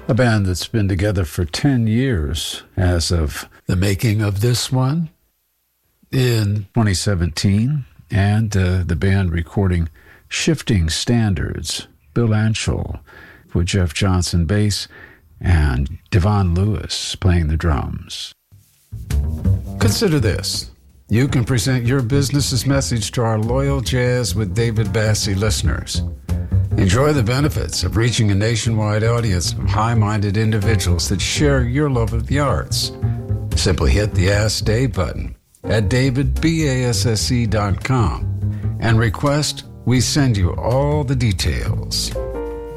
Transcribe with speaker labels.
Speaker 1: a band that's been together for 10 years as of the making of this one in 2017, and the band recording Shifting Standards, Bill Anschel with Jeff Johnson bass and Devon Lewis playing the drums. Consider this. You can present your business's message to our loyal Jazz with David Bassie listeners. Enjoy the benefits of reaching a nationwide audience of high-minded individuals that share your love of the arts. Simply hit the Ask Dave button at davidbasse.com and request we send you all the details.